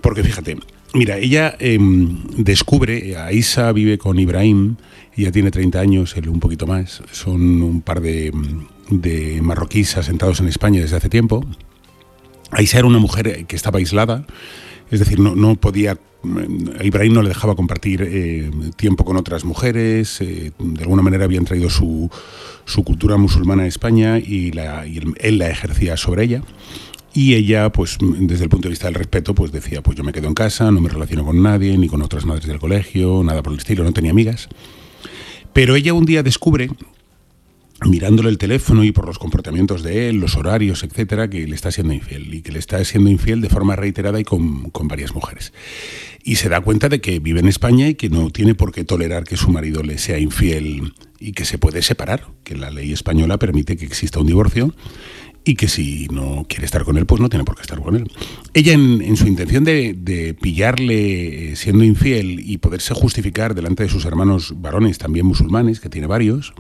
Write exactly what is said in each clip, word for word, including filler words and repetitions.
Porque fíjate, mira, ella eh, descubre, Aisha vive con Ibrahim, ella tiene treinta años, él un poquito más, son un par de, de marroquíes asentados en España desde hace tiempo. Aisha era una mujer que estaba aislada, es decir, no, no podía, Ibrahim no le dejaba compartir eh, tiempo con otras mujeres, eh, de alguna manera habían traído su, su cultura musulmana a España y, la, y él, él la ejercía sobre ella. Y ella, pues desde el punto de vista del respeto, pues decía, pues yo me quedo en casa, no me relaciono con nadie, ni con otras madres del colegio, nada por el estilo, no tenía amigas. Pero ella un día descubre, mirándole el teléfono y por los comportamientos de él, los horarios, etcétera, que le está siendo infiel, y que le está siendo infiel de forma reiterada y con, con varias mujeres. Y se da cuenta de que vive en España y que no tiene por qué tolerar que su marido le sea infiel y que se puede separar, que la ley española permite que exista un divorcio, y que si no quiere estar con él, pues no tiene por qué estar con él. Ella, en, en su intención de, de pillarle siendo infiel y poderse justificar delante de sus hermanos varones, también musulmanes, que tiene varios,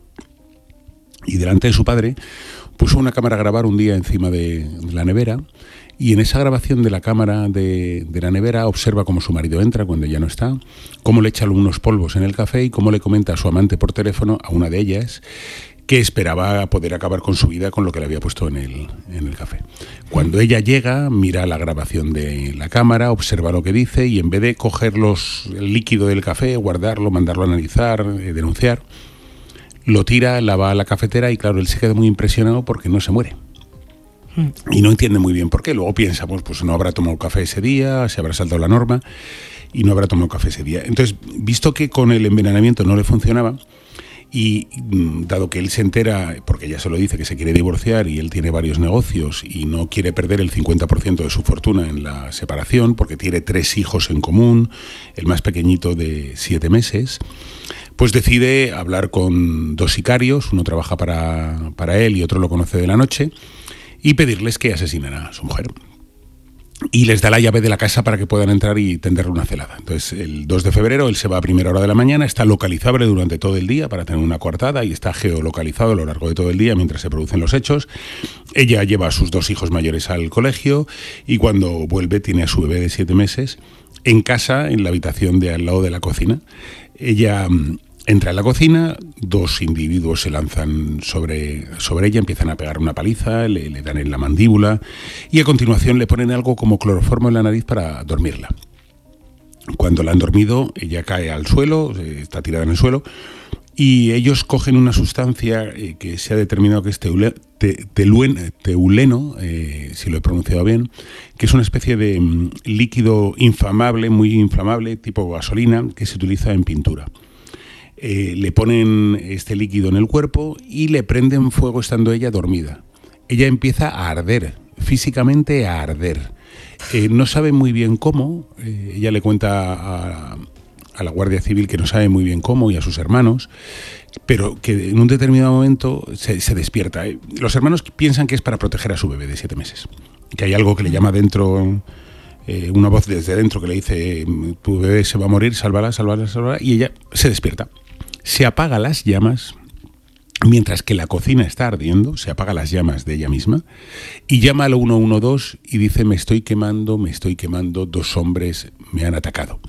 y delante de su padre, puso una cámara a grabar un día encima de, de la nevera, y en esa grabación de la cámara de, de la nevera observa cómo su marido entra cuando ella no está, cómo le echa unos polvos en el café y cómo le comenta a su amante por teléfono, a una de ellas, que esperaba poder acabar con su vida con lo que le había puesto en el, en el café. Cuando ella llega, mira la grabación de la cámara, observa lo que dice y en vez de coger los, el líquido del café, guardarlo, mandarlo a analizar, eh, denunciar, lo tira, la va a la cafetera y claro, él se queda muy impresionado porque no se muere. Y no entiende muy bien por qué. Luego piensa, pues, pues no habrá tomado café ese día, se habrá saltado la norma y no habrá tomado café ese día. Entonces, visto que con el envenenamiento no le funcionaba, y dado que él se entera, porque ella se lo dice, que se quiere divorciar y él tiene varios negocios y no quiere perder el cincuenta por ciento de su fortuna en la separación, porque tiene tres hijos en común, el más pequeñito de siete meses, pues decide hablar con dos sicarios, uno trabaja para, para él y otro lo conoce de la noche, y pedirles que asesinen a su mujer. Y les da la llave de la casa para que puedan entrar y tenderle una celada. Entonces, el dos de febrero, él se va a primera hora de la mañana, está localizable durante todo el día para tener una coartada y está geolocalizado a lo largo de todo el día mientras se producen los hechos. Ella lleva a sus dos hijos mayores al colegio y cuando vuelve tiene a su bebé de siete meses en casa, en la habitación de al lado de la cocina. Ella entra en la cocina, dos individuos se lanzan sobre, sobre ella, empiezan a pegar una paliza, le, le dan en la mandíbula y a continuación le ponen algo como cloroformo en la nariz para dormirla. Cuando la han dormido, ella cae al suelo, está tirada en el suelo, y ellos cogen una sustancia eh, que se ha determinado que es teule, te, teluen, teuleno, eh, si lo he pronunciado bien, que es una especie de um, líquido inflamable, muy inflamable, tipo gasolina, que se utiliza en pintura. Eh, le ponen este líquido en el cuerpo y le prenden fuego estando ella dormida. Ella empieza a arder, físicamente a arder. Eh, no sabe muy bien cómo, eh, ella le cuenta a, a la Guardia Civil que no sabe muy bien cómo y a sus hermanos, pero que en un determinado momento se, se despierta. Eh, los hermanos piensan que es para proteger a su bebé de siete meses, que hay algo que le llama dentro... Eh, una voz desde dentro que le dice tu bebé se va a morir, sálvala, sálvala, sálvala, y ella se despierta. Se apaga las llamas, mientras que la cocina está ardiendo, se apaga las llamas de ella misma, y llama al uno uno dos y dice me estoy quemando, me estoy quemando, dos hombres me han atacado.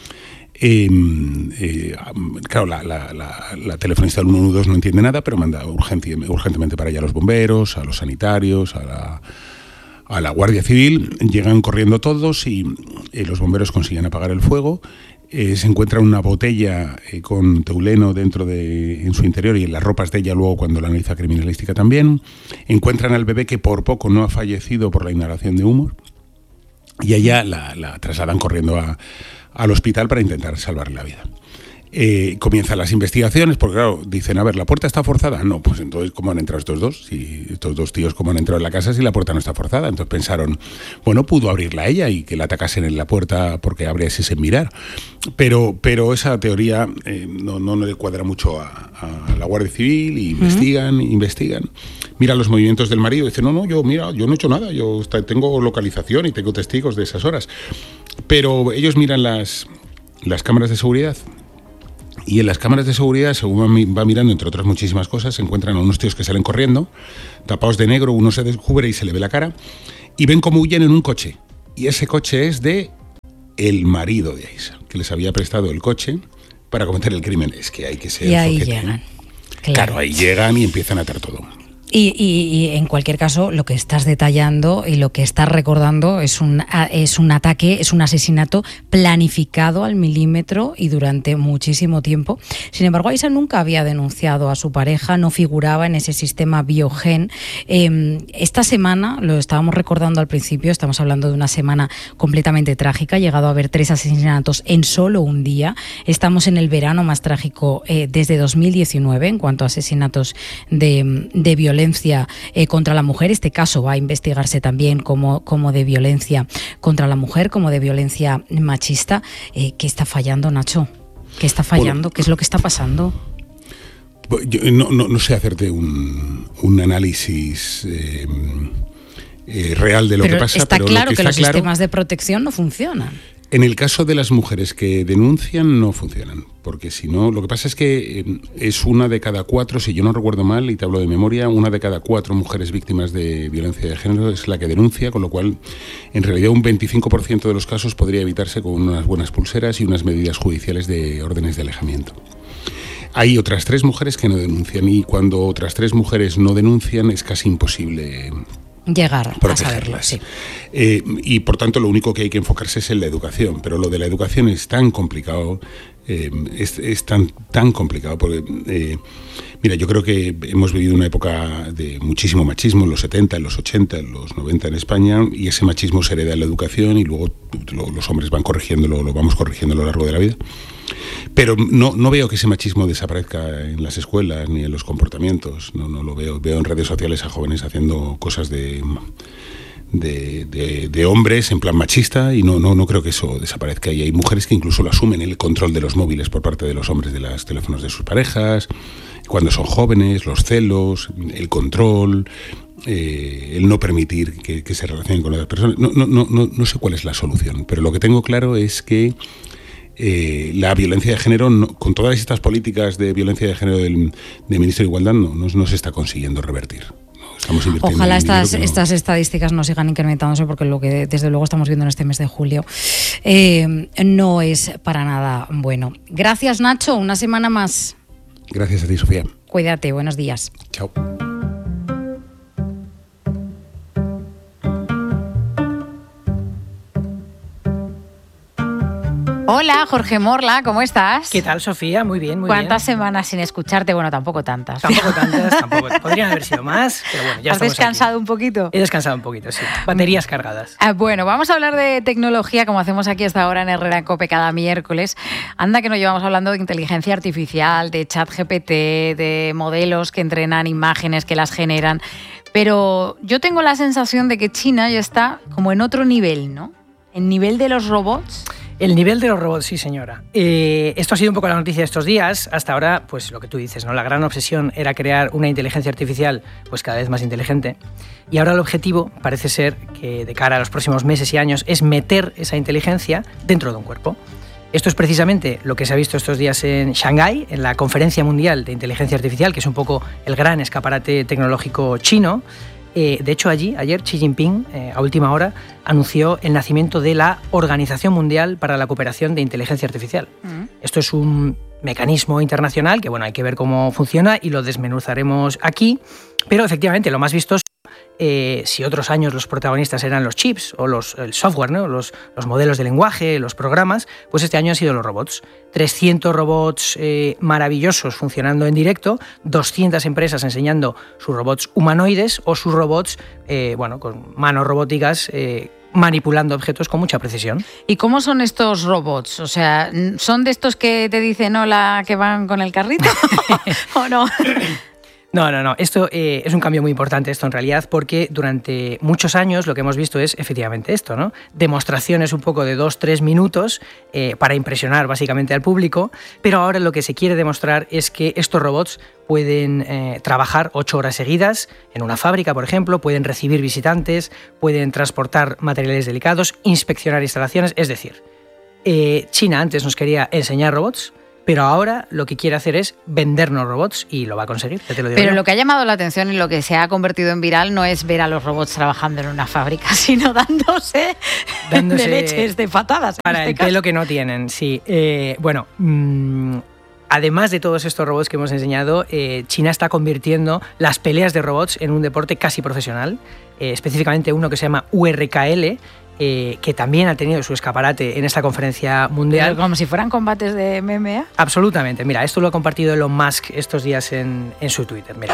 Eh, eh, claro, la, la, la, la telefonista del uno uno dos no entiende nada, pero manda urgencia, urgentemente para allá a los bomberos, a los sanitarios, a la... a la Guardia Civil. Llegan corriendo todos y eh, los bomberos consiguen apagar el fuego. Eh, se encuentra una botella eh, con teuleno dentro de, en su interior y en las ropas de ella luego cuando la analiza criminalística también. Encuentran al bebé que por poco no ha fallecido por la inhalación de humo y ella la, la trasladan corriendo a, al hospital para intentar salvarle la vida. Eh, comienzan las investigaciones, porque claro, dicen, a ver, ¿la puerta está forzada? No, pues entonces, ¿cómo han entrado estos dos? Si estos dos tíos, ¿cómo han entrado en la casa si la puerta no está forzada? Entonces pensaron, bueno, pudo abrirla ella y que la atacasen en la puerta porque abriese sin mirar. Pero, pero esa teoría eh, no, no, no le cuadra mucho a, a la Guardia Civil, y investigan, uh-huh. investigan. Miran los movimientos del marido y dicen, no, no, yo, mira, yo no he hecho nada, yo tengo localización y tengo testigos de esas horas. Pero ellos miran las, las cámaras de seguridad. Y en las cámaras de seguridad, según va mirando, entre otras muchísimas cosas, se encuentran a unos tíos que salen corriendo, tapados de negro, uno se descubre y se le ve la cara, y ven cómo huyen en un coche. Y ese coche es de el marido de Aisha, que les había prestado el coche para cometer el crimen. Es que hay que ser... Y ahí llegan. Claro. claro, ahí llegan y empiezan a hacer todo. Y, y, y en cualquier caso, lo que estás detallando y lo que estás recordando es un, es un ataque, es un asesinato planificado al milímetro y durante muchísimo tiempo. Sin embargo, Aisha nunca había denunciado a su pareja, no figuraba en ese sistema Biogen. Eh, esta semana, lo estábamos recordando al principio, estamos hablando de una semana completamente trágica, ha llegado a haber tres asesinatos en solo un día. Estamos en el verano más trágico eh, desde dos mil diecinueve en cuanto a asesinatos de, de violencia Eh, contra la mujer. Este caso va a investigarse también como, como de violencia contra la mujer, como de violencia machista. Eh, ¿Qué está fallando, Nacho? ¿Qué está fallando? Bueno, ¿qué es lo que está pasando? Yo no, no, no sé hacerte un, un análisis eh, eh, real de lo pero que pasa. Está pero claro que, que está los claro, sistemas de protección no funcionan. En el caso de las mujeres que denuncian, no funcionan, porque si no, lo que pasa es que es una de cada cuatro, si yo no recuerdo mal, y te hablo de memoria, una de cada cuatro mujeres víctimas de violencia de género es la que denuncia, con lo cual, en realidad, un veinticinco por ciento de los casos podría evitarse con unas buenas pulseras y unas medidas judiciales de órdenes de alejamiento. Hay otras tres mujeres que no denuncian, y cuando otras tres mujeres no denuncian es casi imposible llegar a saberlo, sí. Eh, y por tanto lo único que hay que enfocarse es en la educación, pero lo de la educación es tan complicado, eh, es, es tan, tan complicado, porque eh, mira, yo creo que hemos vivido una época de muchísimo machismo en los setenta, en los ochenta, en los noventa en España, y ese machismo se hereda en la educación y luego lo, los hombres van corrigiéndolo, lo vamos corrigiendo a lo largo de la vida. Pero no, no veo que ese machismo desaparezca en las escuelas ni en los comportamientos, no, no lo veo. Veo en redes sociales a jóvenes haciendo cosas de, de, de, de hombres en plan machista y no, no, no creo que eso desaparezca. Y hay mujeres que incluso lo asumen, el control de los móviles por parte de los hombres de los teléfonos de sus parejas, cuando son jóvenes, los celos, el control... Eh, el no permitir que, que se relacionen con otras personas. No, no, no, no, no sé cuál es la solución, pero lo que tengo claro es que Eh, la violencia de género, no, con todas estas políticas de violencia de género del, del Ministerio de Igualdad, no, no, no se está consiguiendo revertir. No, estamos invirtiendo Ojalá en estas, no... estas estadísticas no sigan incrementándose, porque lo que desde luego estamos viendo en este mes de julio eh, no es para nada bueno. Gracias, Nacho, una semana más. Gracias a ti, Sofía. Cuídate, buenos días. Chao. Hola, Jorge Morla, ¿cómo estás? ¿Qué tal, Sofía? Muy bien, muy bien. ¿Cuántas bien. semanas sin escucharte? Bueno, tampoco tantas. Tampoco tantas, tampoco. Podrían haber sido más, pero bueno, ya ¿Has estamos descansado aquí. un poquito? He descansado un poquito, sí. Baterías cargadas. Ah, bueno, vamos a hablar de tecnología, como hacemos aquí hasta ahora en Herrera en COPE cada miércoles. Anda que nos llevamos hablando de inteligencia artificial, de ChatGPT, de modelos que entrenan imágenes, que las generan. Pero yo tengo la sensación de que China ya está como en otro nivel, ¿no? En nivel de los robots. El nivel de los robots, sí, señora. Eh, esto ha sido un poco la noticia de estos días. Hasta ahora, pues lo que tú dices, ¿no? La gran obsesión era crear una inteligencia artificial pues cada vez más inteligente. Y ahora el objetivo parece ser que de cara a los próximos meses y años es meter esa inteligencia dentro de un cuerpo. Esto es precisamente lo que se ha visto estos días en Shanghái, en la Conferencia Mundial de Inteligencia Artificial, que es un poco el gran escaparate tecnológico chino. Eh, de hecho, allí, ayer, Xi Jinping, eh, a última hora, anunció el nacimiento de la Organización Mundial para la Cooperación de Inteligencia Artificial. Mm. Esto es un mecanismo internacional que, bueno, hay que ver cómo funciona y lo desmenuzaremos aquí, pero efectivamente lo más vistoso, eh, si otros años los protagonistas eran los chips o los, el software, ¿no? los, los modelos de lenguaje, los programas, pues este año han sido los robots. trescientos robots eh, maravillosos funcionando en directo, doscientas empresas enseñando sus robots humanoides o sus robots eh, bueno, con manos robóticas eh, manipulando objetos con mucha precisión. ¿Y cómo son estos robots? O sea, ¿son de estos que te dicen hola, que van con el carrito? ¿O no? No, no, no. Esto eh, es un cambio muy importante, esto en realidad, porque durante muchos años lo que hemos visto es efectivamente esto, ¿no? Demostraciones un poco de dos, tres minutos eh, para impresionar básicamente al público, pero ahora lo que se quiere demostrar es que estos robots pueden eh, trabajar ocho horas seguidas en una fábrica, por ejemplo, pueden recibir visitantes, pueden transportar materiales delicados, inspeccionar instalaciones, es decir, eh, China antes nos quería enseñar robots, pero ahora lo que quiere hacer es vendernos robots y lo va a conseguir, ya te lo digo. Pero yo. Lo que ha llamado la atención y lo que se ha convertido en viral no es ver a los robots trabajando en una fábrica, sino dándose, dándose de leches, de patadas. Para en este el caso. pelo que no tienen, sí. Eh, bueno, mmm, además de todos estos robots que hemos enseñado, eh, China está convirtiendo las peleas de robots en un deporte casi profesional, eh, específicamente uno que se llama U R K L, Eh, que también ha tenido su escaparate en esta conferencia mundial. Pero como si fueran combates de M M A. Absolutamente. Mira, esto lo ha compartido Elon Musk estos días en, en su Twitter. Mira.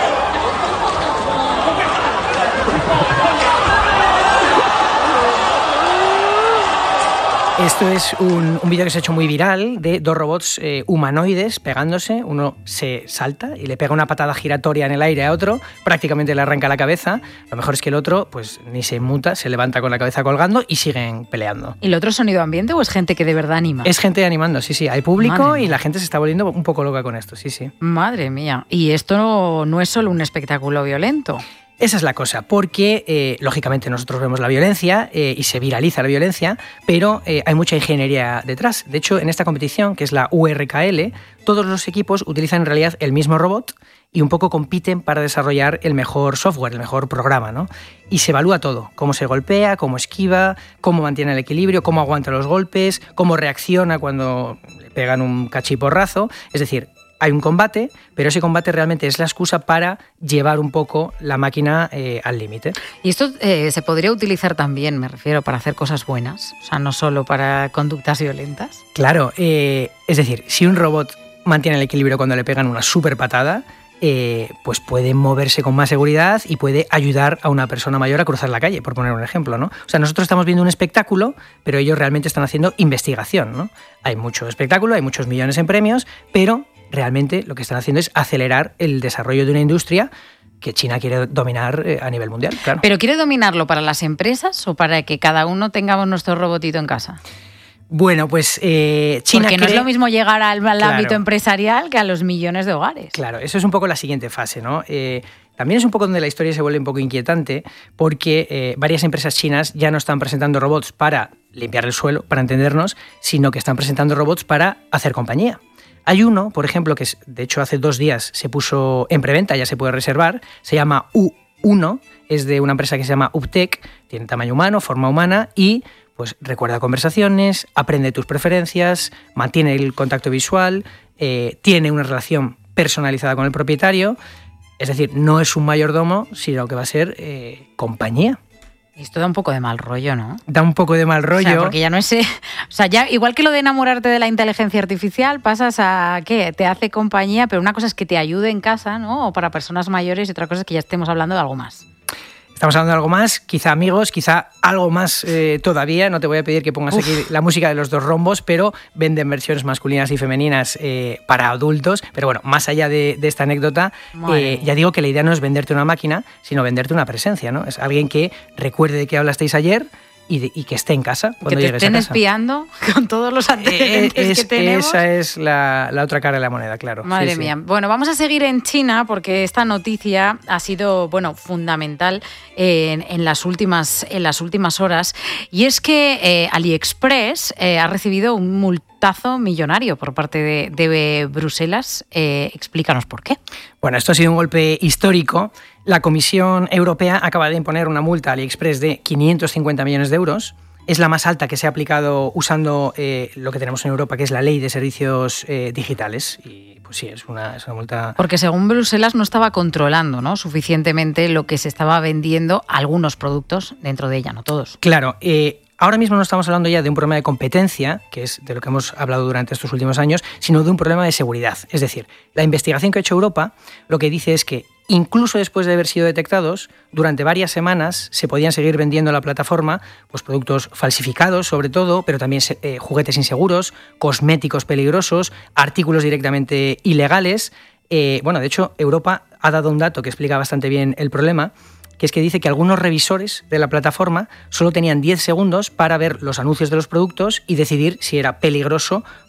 Esto es un, un vídeo que se ha hecho muy viral de dos robots eh, humanoides pegándose. Uno se salta y le pega una patada giratoria en el aire a otro, prácticamente le arranca la cabeza. Lo mejor es que el otro pues ni se inmuta, se levanta con la cabeza colgando y siguen peleando. ¿Y el otro sonido ambiente o es gente que de verdad anima? Es gente animando, sí, sí. Hay público y la gente se está volviendo un poco loca con esto, sí, sí. Madre mía. Y esto no, no es solo un espectáculo violento. Esa es la cosa, porque eh, lógicamente nosotros vemos la violencia eh, y se viraliza la violencia, pero eh, hay mucha ingeniería detrás. De hecho, en esta competición, que es la U R K L, todos los equipos utilizan en realidad el mismo robot y un poco compiten para desarrollar el mejor software, el mejor programa, ¿no? Y se evalúa todo, cómo se golpea, cómo esquiva, cómo mantiene el equilibrio, cómo aguanta los golpes, cómo reacciona cuando le pegan un cachiporrazo. Es decir, hay un combate, pero ese combate realmente es la excusa para llevar un poco la máquina eh, al límite. Y esto eh, se podría utilizar también, me refiero, para hacer cosas buenas, o sea, no solo para conductas violentas. Claro, eh, es decir, si un robot mantiene el equilibrio cuando le pegan una súper patada, eh, pues puede moverse con más seguridad y puede ayudar a una persona mayor a cruzar la calle, por poner un ejemplo, ¿no? O sea, nosotros estamos viendo un espectáculo, pero ellos realmente están haciendo investigación, ¿no? Hay mucho espectáculo, hay muchos millones en premios, pero realmente lo que están haciendo es acelerar el desarrollo de una industria que China quiere dominar eh, a nivel mundial, claro. ¿Pero quiere dominarlo para las empresas o para que cada uno tengamos nuestro robotito en casa? Bueno, pues eh, China Porque no cree... es lo mismo llegar al, al Claro. ámbito empresarial que a los millones de hogares. Claro, eso es un poco la siguiente fase, ¿no? Eh, también es un poco donde la historia se vuelve un poco inquietante porque eh, varias empresas chinas ya no están presentando robots para limpiar el suelo, para entendernos, sino que están presentando robots para hacer compañía. Hay uno, por ejemplo, que es, de hecho hace dos días se puso en preventa, ya se puede reservar, se llama U uno, es de una empresa que se llama Uptech, tiene tamaño humano, forma humana y pues recuerda conversaciones, aprende tus preferencias, mantiene el contacto visual, eh, tiene una relación personalizada con el propietario, es decir, no es un mayordomo, sino que va a ser eh, compañía. Y esto da un poco de mal rollo, ¿no? Da un poco de mal rollo. O sea, porque ya no es... O sea, ya igual que lo de enamorarte de la inteligencia artificial, pasas a ¿qué? Te hace compañía, pero una cosa es que te ayude en casa, ¿no? O para personas mayores y otra cosa es que ya estemos hablando de algo más. Estamos hablando de algo más, quizá amigos, quizá algo más eh, todavía. No te voy a pedir que pongas Uf. aquí la música de los dos rombos, pero venden versiones masculinas y femeninas eh, para adultos. Pero bueno, más allá de, de esta anécdota, eh, ya digo que la idea no es venderte una máquina, sino venderte una presencia, ¿no? Es alguien que recuerde de qué hablasteis ayer y, de, y que esté en casa cuando que te llegues estén a casa. espiando con todos los antecedentes eh, es, que tenemos. Esa es la, la otra cara de la moneda, claro. Madre sí, mía. sí. Bueno, vamos a seguir en China porque esta noticia ha sido, bueno, fundamental en, en, las, últimas, en las últimas horas. Y es que eh, AliExpress eh, ha recibido un multazo millonario por parte de, de Bruselas. Eh, explícanos por qué. Bueno, esto ha sido un golpe histórico. La Comisión Europea acaba de imponer una multa a AliExpress de quinientos cincuenta millones de euros. Es la más alta que se ha aplicado usando eh, lo que tenemos en Europa, que es la Ley de Servicios eh, Digitales. Y pues sí, es una, es una multa... Porque según Bruselas no estaba controlando, ¿no?, suficientemente lo que se estaba vendiendo, algunos productos dentro de ella, no todos. Claro, eh, ahora mismo no estamos hablando ya de un problema de competencia, que es de lo que hemos hablado durante estos últimos años, sino de un problema de seguridad. Es decir, la investigación que ha hecho Europa lo que dice es que incluso después de haber sido detectados, durante varias semanas se podían seguir vendiendo en la plataforma pues, productos falsificados, sobre todo, pero también eh, juguetes inseguros, cosméticos peligrosos, artículos directamente ilegales. Eh, bueno, de hecho, Europa ha dado un dato que explica bastante bien el problema, que es que dice que algunos revisores de la plataforma solo tenían diez segundos para ver los anuncios de los productos y decidir si era peligroso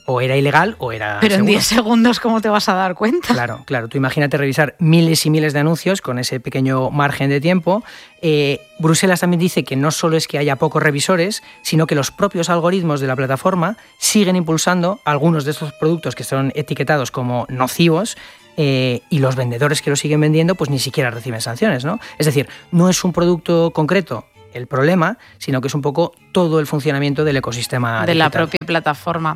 o era ilegal o era Pero seguro. en diez segundos, ¿cómo te vas a dar cuenta? Claro, claro. Tú imagínate revisar miles y miles de anuncios con ese pequeño margen de tiempo. Eh, Bruselas también dice que no solo es que haya pocos revisores, sino que los propios algoritmos de la plataforma siguen impulsando algunos de estos productos que son etiquetados como nocivos, eh, y los vendedores que los siguen vendiendo pues ni siquiera reciben sanciones, ¿no? Es decir, no es un producto concreto el problema, sino que es un poco todo el funcionamiento del ecosistema de digital. la propia plataforma.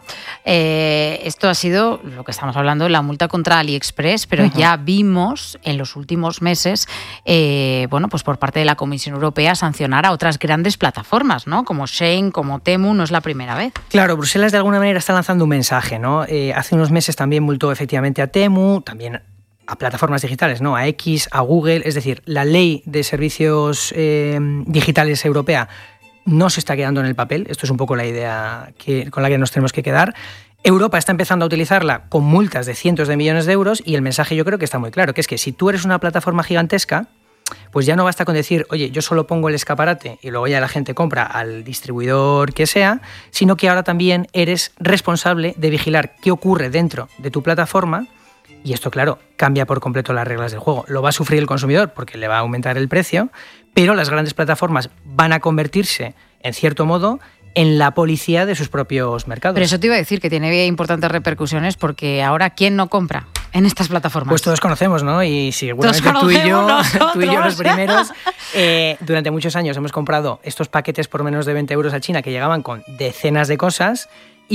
Eh, esto ha sido lo que estamos hablando, la multa contra AliExpress, pero uh-huh. ya vimos en los últimos meses, eh, bueno, pues por parte de la Comisión Europea sancionar a otras grandes plataformas, ¿no? Como Shein, como Temu, no es la primera vez. Claro, Bruselas de alguna manera está lanzando un mensaje, ¿no? Eh, hace unos meses también multó efectivamente a Temu, también a plataformas digitales, ¿no? A X, a Google, es decir, la ley de servicios eh, digitales europea no se está quedando en el papel, esto es un poco la idea que, con la que nos tenemos que quedar. Europa está empezando a utilizarla con multas de cientos de millones de euros y el mensaje yo creo que está muy claro, que es que si tú eres una plataforma gigantesca, pues ya no basta con decir, oye, yo solo pongo el escaparate y luego ya la gente compra al distribuidor que sea, sino que ahora también eres responsable de vigilar qué ocurre dentro de tu plataforma. Y esto, claro, cambia por completo las reglas del juego. Lo va a sufrir el consumidor porque le va a aumentar el precio, pero las grandes plataformas van a convertirse, en cierto modo, en la policía de sus propios mercados. Pero eso te iba a decir, que tiene importantes repercusiones porque ahora, ¿quién no compra en estas plataformas? Pues todos conocemos, ¿no? Y seguramente tú y yo, tú y yo los primeros, eh, durante muchos años hemos comprado estos paquetes por menos de veinte euros a China que llegaban con decenas de cosas.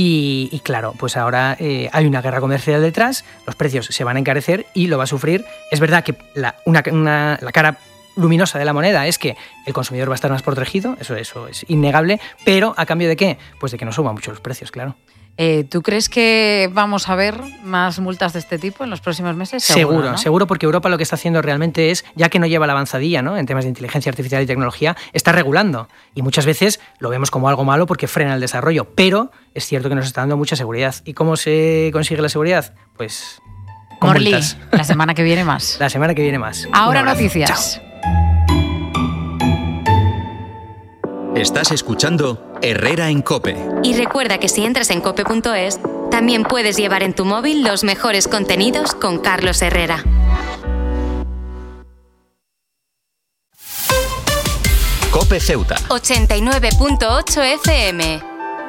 Y, y claro, pues ahora eh, hay una guerra comercial detrás, los precios se van a encarecer y lo va a sufrir. Es verdad que la, una, una, la cara luminosa de la moneda es que el consumidor va a estar más protegido, eso, eso es innegable, pero ¿a cambio de qué? Pues de que no suban mucho los precios, claro. Eh, ¿Tú crees que vamos a ver más multas de este tipo en los próximos meses? Seguro, seguro, ¿no? seguro, porque Europa lo que está haciendo realmente es, ya que no lleva la avanzadilla, ¿no?, en temas de inteligencia artificial y tecnología, está regulando. Y muchas veces lo vemos como algo malo porque frena el desarrollo, pero es cierto que nos está dando mucha seguridad. ¿Y cómo se consigue la seguridad? Pues con Morli, multas. La semana que viene más. La semana que viene más. Ahora noticias. Chao. Estás escuchando Herrera en COPE. Y recuerda que si entras en cope punto es, también puedes llevar en tu móvil los mejores contenidos con Carlos Herrera. COPE Ceuta. ochenta y nueve punto ocho F M.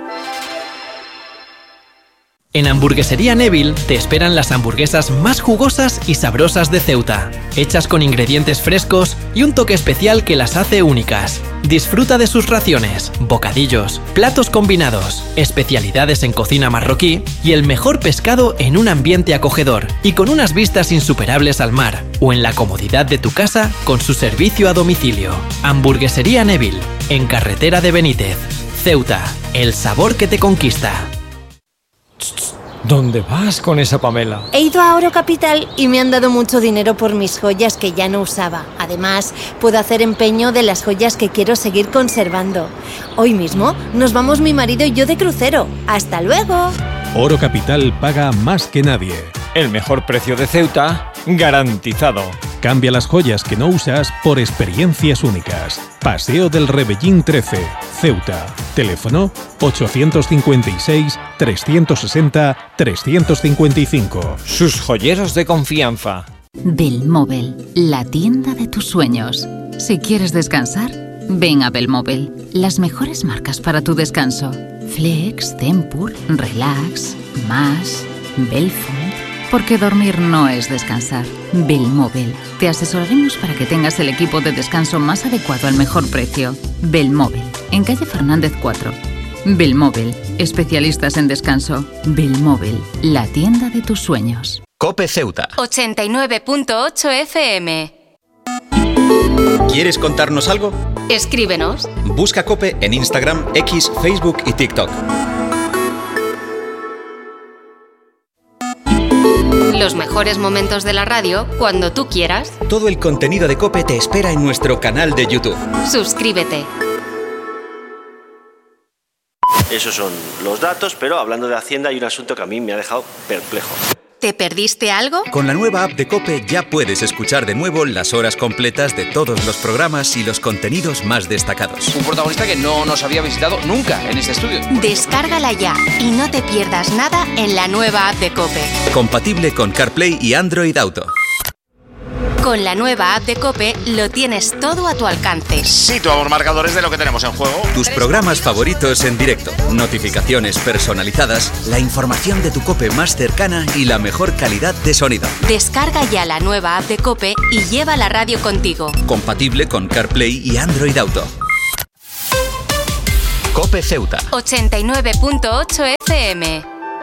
En Hamburguesería Neville te esperan las hamburguesas más jugosas y sabrosas de Ceuta, hechas con ingredientes frescos y un toque especial que las hace únicas. Disfruta de sus raciones, bocadillos, platos combinados, especialidades en cocina marroquí y el mejor pescado en un ambiente acogedor y con unas vistas insuperables al mar, o en la comodidad de tu casa con su servicio a domicilio. Hamburguesería Neville, en Carretera de Benítez, Ceuta, el sabor que te conquista. ¿Dónde vas con esa Pamela? He ido a Oro Capital y me han dado mucho dinero por mis joyas que ya no usaba. Además, puedo hacer empeño de las joyas que quiero seguir conservando. Hoy mismo nos vamos mi marido y yo de crucero. ¡Hasta luego! Oro Capital paga más que nadie. El mejor precio de Ceuta, garantizado. Cambia las joyas que no usas por experiencias únicas. Paseo del Rebellín trece, Ceuta. Teléfono ochocientos cincuenta y seis, trescientos sesenta, trescientos cincuenta y cinco. Sus joyeros de confianza. Belmóvel, la tienda de tus sueños. Si quieres descansar, ven a Belmóvel. Las mejores marcas para tu descanso. Flex, Tempur, Relax, Más, Belfold. Porque dormir no es descansar. Belmóvel. Te asesoraremos para que tengas el equipo de descanso más adecuado al mejor precio. Belmóvel. En calle Fernández cuatro. Belmóvel. Especialistas en descanso. Belmóvel. La tienda de tus sueños. COPE Ceuta. ochenta y nueve punto ocho F M. ¿Quieres contarnos algo? Escríbenos. Busca COPE en Instagram, X, Facebook y TikTok. Los mejores momentos de la radio cuando tú quieras. Todo el contenido de COPE te espera en nuestro canal de YouTube. Suscríbete. Esos son los datos, pero hablando de Hacienda hay un asunto que a mí me ha dejado perplejo. ¿Te perdiste algo? Con la nueva app de COPE ya puedes escuchar de nuevo las horas completas de todos los programas y los contenidos más destacados. Un protagonista que no nos había visitado nunca en este estudio. Descárgala ya y no te pierdas nada en la nueva app de COPE. Compatible con CarPlay y Android Auto. Con la nueva app de COPE lo tienes todo a tu alcance. Situamos marcadores de lo que tenemos en juego. Tus programas favoritos en directo, notificaciones personalizadas, la información de tu COPE más cercana y la mejor calidad de sonido. Descarga ya la nueva app de COPE y lleva la radio contigo. Compatible con CarPlay y Android Auto. COPE Ceuta. ochenta y nueve punto ocho F M.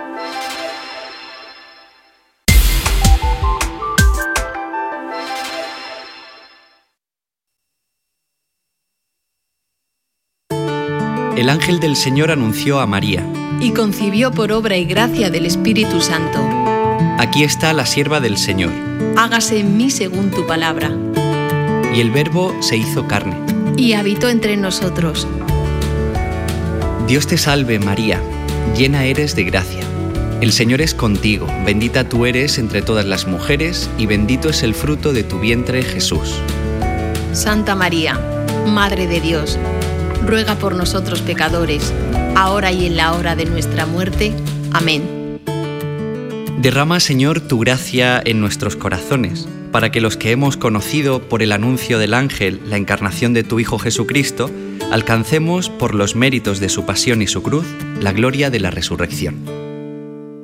El ángel del Señor anunció a María. Y concibió por obra y gracia del Espíritu Santo. Aquí está la sierva del Señor. Hágase en mí según tu palabra. Y el Verbo se hizo carne. Y habitó entre nosotros. Dios te salve, María, llena eres de gracia. El Señor es contigo, bendita tú eres entre todas las mujeres, y bendito es el fruto de tu vientre, Jesús. Santa María, Madre de Dios, ruega por nosotros pecadores, ahora y en la hora de nuestra muerte. Amén. Derrama, Señor, tu gracia en nuestros corazones, para que los que hemos conocido por el anuncio del ángel la encarnación de tu Hijo Jesucristo, alcancemos, por los méritos de su pasión y su cruz, la gloria de la resurrección.